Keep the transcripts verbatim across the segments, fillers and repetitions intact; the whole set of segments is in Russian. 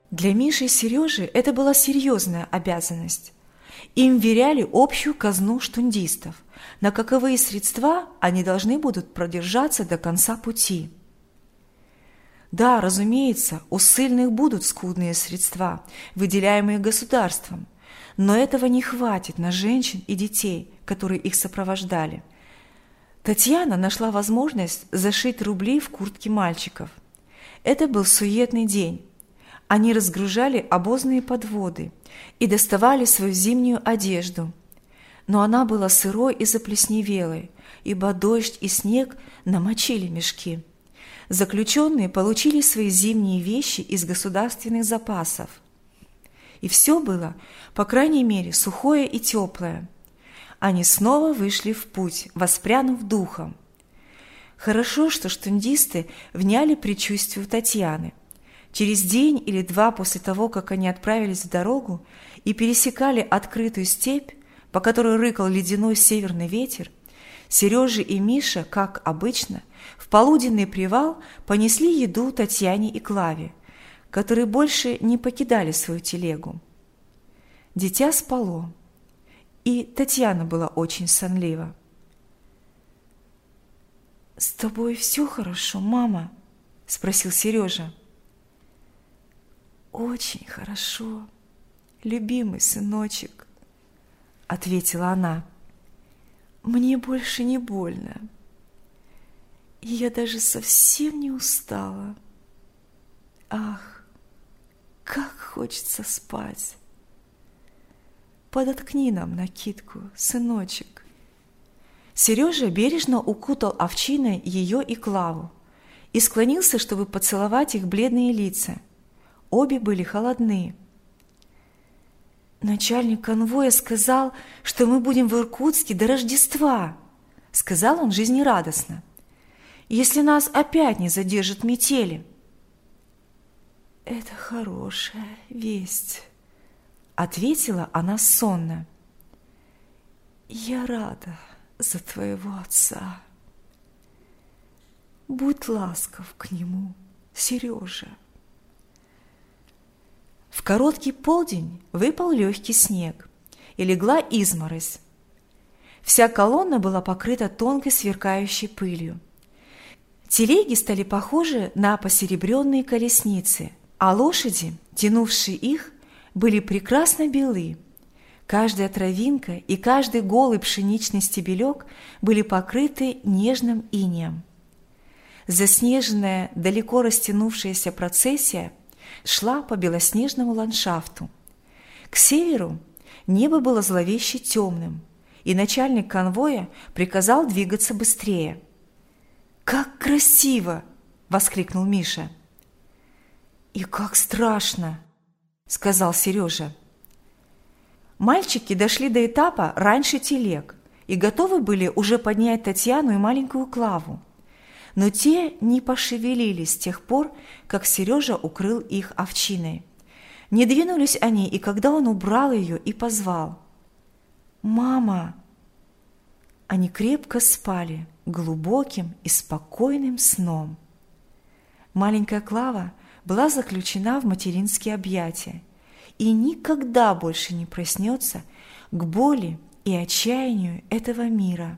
Для Миши и Сережи это была серьезная обязанность. Им вверяли общую казну штундистов, на каковые средства они должны будут продержаться до конца пути. Да, разумеется, у ссыльных будут скудные средства, выделяемые государством, но этого не хватит на женщин и детей, которые их сопровождали. Татьяна нашла возможность зашить рубли в куртки мальчиков. Это был суетный день. Они разгружали обозные подводы и доставали свою зимнюю одежду. Но она была сырой и заплесневелой, ибо дождь и снег намочили мешки. Заключенные получили свои зимние вещи из государственных запасов. И все было, по крайней мере, сухое и теплое. Они снова вышли в путь, воспрянув духом. Хорошо, что штундисты вняли предчувствию Татьяны. Через день или два после того, как они отправились в дорогу и пересекали открытую степь, по которой рыкал ледяной северный ветер, Сережа и Миша, как обычно, в полуденный привал понесли еду Татьяне и Клаве, которые больше не покидали свою телегу. Дитя спало, и Татьяна была очень сонлива. «С тобой все хорошо, мама?» – спросил Сережа. «Очень хорошо, любимый сыночек», – ответила она. «Мне больше не больно, и я даже совсем не устала. Ах, как хочется спать! Подоткни нам накидку, сыночек». Сережа бережно укутал овчиной ее и Клаву и склонился, чтобы поцеловать их бледные лица. Обе были холодны. «Начальник конвоя сказал, что мы будем в Иркутске до Рождества», — сказал он жизнерадостно, «если нас опять не задержат метели». «Это хорошая весть», — ответила она сонно. «Я рада за твоего отца. Будь ласков к нему, Сережа». В короткий полдень выпал легкий снег, и легла изморозь. Вся колонна была покрыта тонкой сверкающей пылью. Телеги стали похожи на посеребренные колесницы, а лошади, тянувшие их, были прекрасно белы. Каждая травинка и каждый голый пшеничный стебелек были покрыты нежным инеем. Заснеженная, далеко растянувшаяся процессия шла по белоснежному ландшафту. К северу небо было зловеще темным, и начальник конвоя приказал двигаться быстрее. «Как красиво!» – воскликнул Миша. «И как страшно!» – сказал Сережа. Мальчики дошли до этапа раньше телег и готовы были уже поднять Татьяну и маленькую Клаву. Но те не пошевелились с тех пор, как Сережа укрыл их овчиной. Не двинулись они, и когда он убрал ее и позвал: «Мама!» Они крепко спали глубоким и спокойным сном. Маленькая Клава была заключена в материнские объятия и никогда больше не проснется к боли и отчаянию этого мира.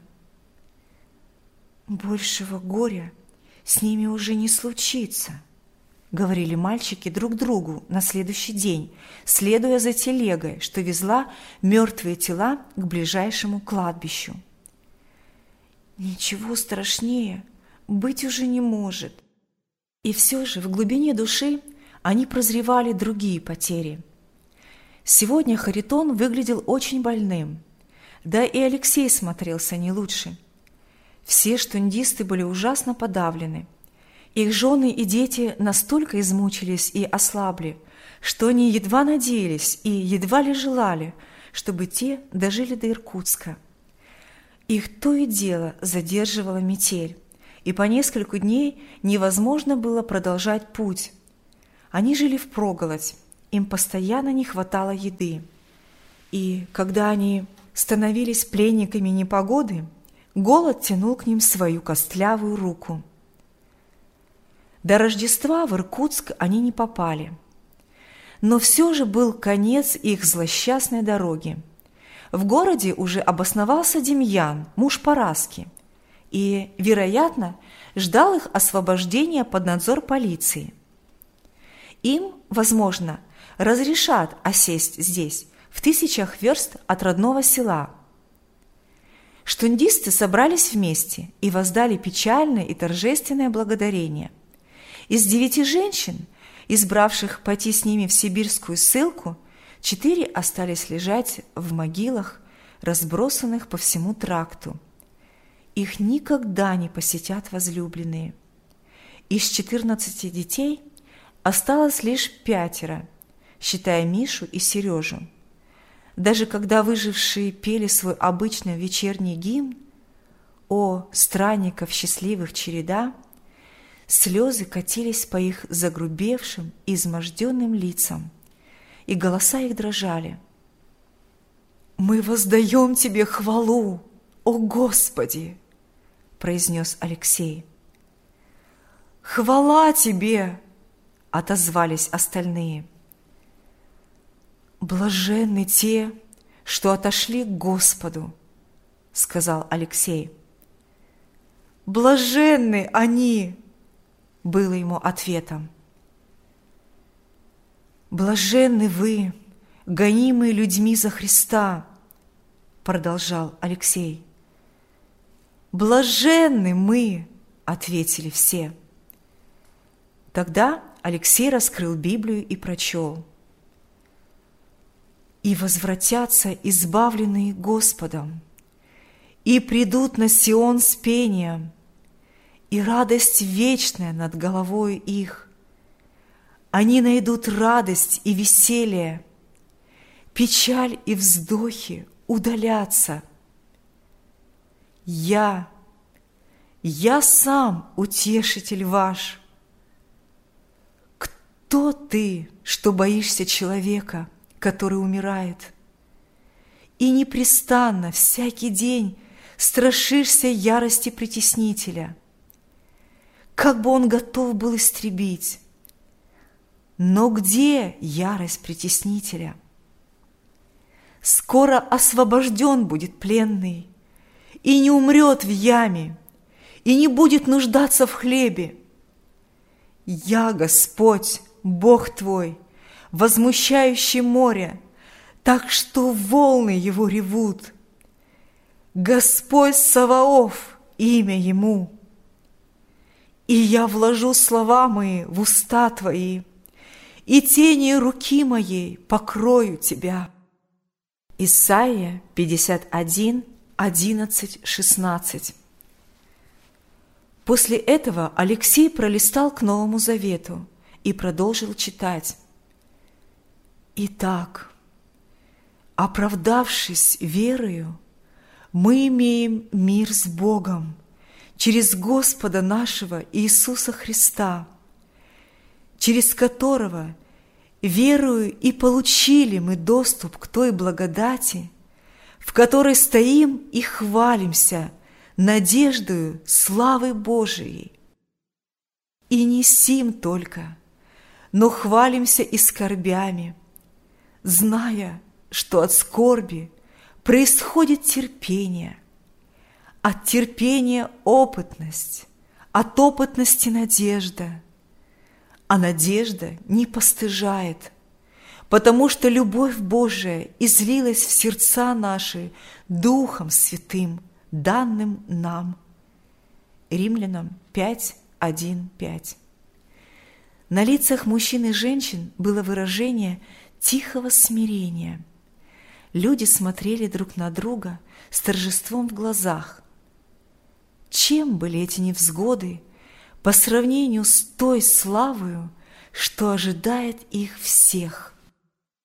«Большего горя с ними уже не случится», — говорили мальчики друг другу на следующий день, следуя за телегой, что везла мертвые тела к ближайшему кладбищу. «Ничего страшнее быть уже не может». И все же в глубине души они прозревали другие потери. Сегодня Харитон выглядел очень больным, да и Алексей смотрелся не лучше. Все штундисты были ужасно подавлены. Их жены и дети настолько измучились и ослабли, что они едва надеялись и едва ли желали, чтобы те дожили до Иркутска. Их то и дело задерживала метель, и по несколько дней невозможно было продолжать путь. Они жили впроголодь, им постоянно не хватало еды. И когда они становились пленниками непогоды, голод тянул к ним свою костлявую руку. До Рождества в Иркутск они не попали. Но все же был конец их злосчастной дороги. В городе уже обосновался Демьян, муж Параски, и, вероятно, ждал их освобождения под надзор полиции. Им, возможно, разрешат осесть здесь, в тысячах верст от родного села. Штундисты собрались вместе и воздали печальное и торжественное благодарение. Из девяти женщин, избравших пойти с ними в сибирскую ссылку, четыре остались лежать в могилах, разбросанных по всему тракту. Их никогда не посетят возлюбленные. Из четырнадцати детей осталось лишь пятеро, считая Мишу и Сережу. Даже когда выжившие пели свой обычный вечерний гимн «О, странников счастливых череда», слезы катились по их загрубевшим и изможденным лицам, и голоса их дрожали. «Мы воздаем Тебе хвалу, о Господи!» – произнес Алексей. «Хвала Тебе!» – отозвались остальные. «Блаженны те, что отошли к Господу», – сказал Алексей. «Блаженны они!» – было ему ответом. «Блаженны вы, гонимые людьми за Христа», – продолжал Алексей. «Блаженны мы», – ответили все. Тогда Алексей раскрыл Библию и прочел: «И возвратятся избавленные Господом, и придут на Сион с пением, и радость вечная над головой их. Они найдут радость и веселье, печаль и вздохи удалятся. Я, я сам утешитель ваш. Кто ты, что боишься человека, который умирает, и непрестанно всякий день страшишься ярости притеснителя, как бы он готов был истребить? Но где ярость притеснителя? Скоро освобожден будет пленный, и не умрет в яме, и не будет нуждаться в хлебе. Я, Господь, Бог твой, возмущающий море, так что волны его ревут. Господь Саваоф, имя ему. И я вложу слова мои в уста твои, и тенью руки моей покрою тебя». Исайя пятьдесят один, одиннадцать, шестнадцать. После этого Алексей пролистал к Новому Завету и продолжил читать. «Итак, оправдавшись верою, мы имеем мир с Богом через Господа нашего Иисуса Христа, через которого верою и получили мы доступ к той благодати, в которой стоим и хвалимся надеждою славы Божией. И не сим только, но хвалимся и скорбями, зная, что от скорби происходит терпение, от терпения опытность, от опытности надежда, а надежда не постыжает, потому что любовь Божия излилась в сердца наши Духом Святым, данным нам». Римлянам пять, один, пять. На лицах мужчин и женщин было выражение тихого смирения. Люди смотрели друг на друга с торжеством в глазах. Чем были эти невзгоды по сравнению с той славою, что ожидает их всех?